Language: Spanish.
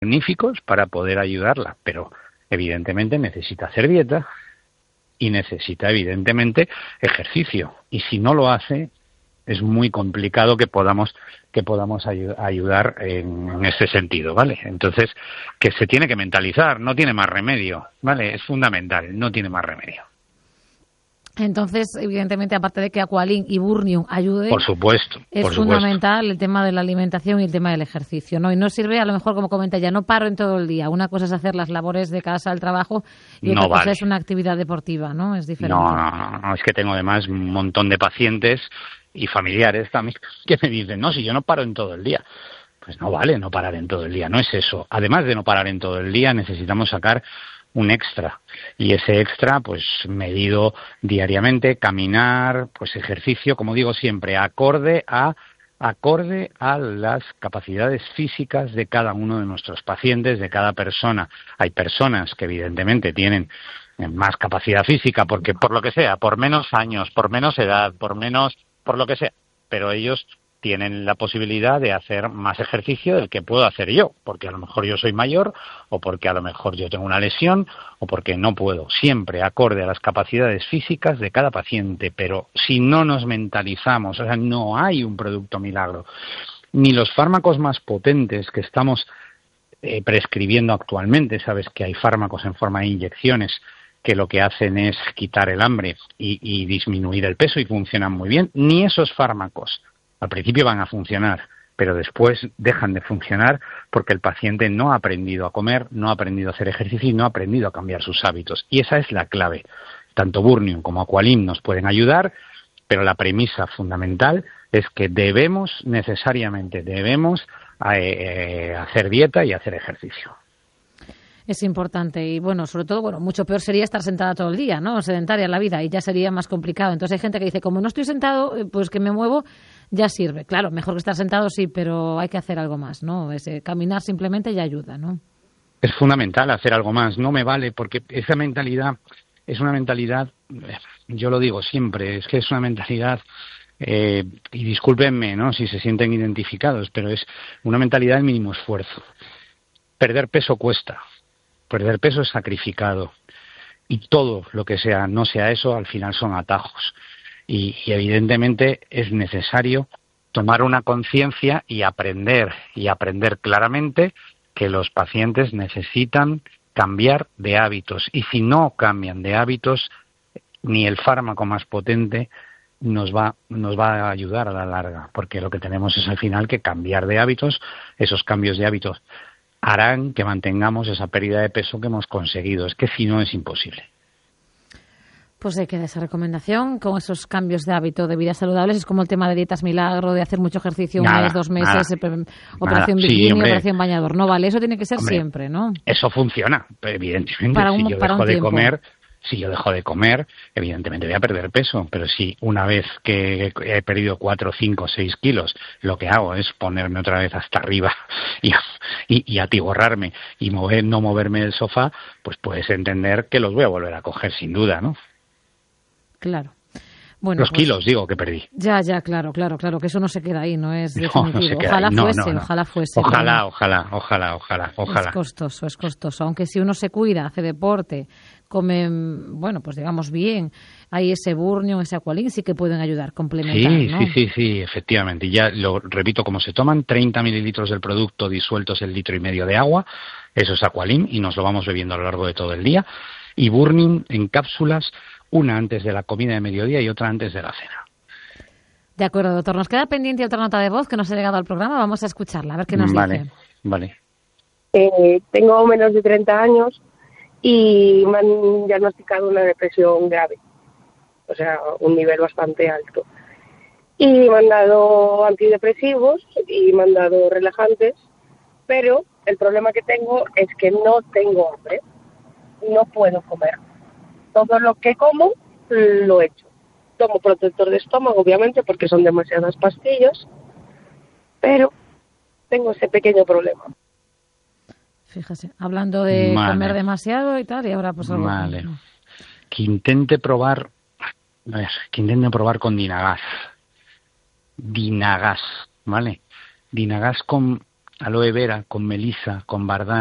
magníficos para poder ayudarla, pero evidentemente necesita hacer dieta y necesita evidentemente ejercicio. Y si no lo hace, es muy complicado que podamos ayudar en ese sentido, ¿vale? Entonces, que se tiene que mentalizar, no tiene más remedio, ¿vale? Es fundamental, no tiene más remedio. Entonces, evidentemente, aparte de que Aqualin y Burnium ayuden, por supuesto, es fundamental el tema de la alimentación y el tema del ejercicio, ¿no? Y no sirve, a lo mejor, como comenta ya, no paro en todo el día. Una cosa es hacer las labores de casa, el trabajo, y otra cosa es una actividad deportiva, ¿no? Es diferente. No, es que tengo además un montón de pacientes y familiares también que me dicen, no, si yo no paro en todo el día. Pues no vale no parar en todo el día, no es eso. Además de no parar en todo el día, necesitamos sacar un extra, y ese extra pues medido diariamente, caminar, pues ejercicio, como digo siempre, acorde a las capacidades físicas de cada uno de nuestros pacientes, de cada persona. Hay personas que evidentemente tienen más capacidad física porque por lo que sea, por menos años, por menos edad, por lo que sea, pero ellos tienen la posibilidad de hacer más ejercicio del que puedo hacer yo, porque a lo mejor yo soy mayor, o porque a lo mejor yo tengo una lesión, o porque no puedo. Siempre acorde a las capacidades físicas de cada paciente, pero si no nos mentalizamos, o sea, no hay un producto milagro. Ni los fármacos más potentes que estamos prescribiendo actualmente, sabes que hay fármacos en forma de inyecciones que lo que hacen es quitar el hambre y disminuir el peso y funcionan muy bien, ni esos fármacos al principio van a funcionar, pero después dejan de funcionar porque el paciente no ha aprendido a comer, no ha aprendido a hacer ejercicio y no ha aprendido a cambiar sus hábitos. Y esa es la clave. Tanto Burnium como Aqualin nos pueden ayudar, pero la premisa fundamental es que necesariamente debemos hacer dieta y hacer ejercicio. Es importante y, bueno, sobre todo, mucho peor sería estar sentada todo el día, ¿no? Sedentaria en la vida, y ya sería más complicado. Entonces hay gente que dice, como no estoy sentado, pues que me muevo ya sirve. Claro, mejor que estar sentado sí, pero hay que hacer algo más, ¿no? Caminar simplemente ya ayuda, ¿no? Es fundamental hacer algo más, no me vale, porque esa mentalidad es una mentalidad, yo lo digo siempre, es que es una mentalidad, y discúlpenme, ¿no?, si se sienten identificados, pero es una mentalidad del mínimo esfuerzo. Perder peso cuesta. Perder peso es sacrificado, y todo lo que sea no sea eso, al final son atajos. Y evidentemente es necesario tomar una conciencia y aprender claramente que los pacientes necesitan cambiar de hábitos. Y si no cambian de hábitos, ni el fármaco más potente nos va a ayudar a la larga, porque lo que tenemos es al final que cambiar de hábitos. Esos cambios de hábitos harán que mantengamos esa pérdida de peso que hemos conseguido. Es que si no, es imposible. Pues hay que dar esa recomendación con esos cambios de hábito de vida saludables. Es como el tema de dietas milagro, de hacer mucho ejercicio un mes, 2 meses, operación bikini, operación bañador. No vale, eso tiene que ser siempre, ¿no? Eso funciona, evidentemente. Si yo dejo de comer, evidentemente voy a perder peso, pero si una vez que he perdido 4, 5, 6 kilos, lo que hago es ponerme otra vez hasta arriba y atiborrarme y no moverme del sofá, pues puedes entender que los voy a volver a coger sin duda, ¿no? Claro. Bueno, los kilos, digo, que perdí. Ya, claro, que eso no se queda ahí, no es definitivo. No se queda ojalá ahí. Ojalá fuese. Ojalá. Es costoso. Aunque si uno se cuida, hace deporte, come, pues digamos bien, hay ese Burnium, ese Aqualin, sí que pueden ayudar, complementar, ¿no? Sí, efectivamente. Y ya lo repito, como se toman 30 mililitros del producto disueltos en 1,5 litros de agua, eso es Aqualin, y nos lo vamos bebiendo a lo largo de todo el día. Y Burnium en cápsulas, una antes de la comida de mediodía y otra antes de la cena. De acuerdo, doctor. Nos queda pendiente otra nota de voz que nos ha llegado al programa. Vamos a escucharla, a ver qué nos dice. Vale. Tengo menos de 30 años y me han diagnosticado una depresión grave. O sea, un nivel bastante alto. Y me han dado antidepresivos y me han dado relajantes, pero el problema que tengo es que no tengo hambre. No puedo comer. Todo lo que como lo echo. Tomo protector de estómago, obviamente, porque son demasiadas pastillas, pero tengo ese pequeño problema. Fíjese, hablando de comer demasiado y tal, y ahora pues algo. Vale. Que intente probar con Dinagas, ¿vale? Dinagas con aloe vera, con melisa, con bardana.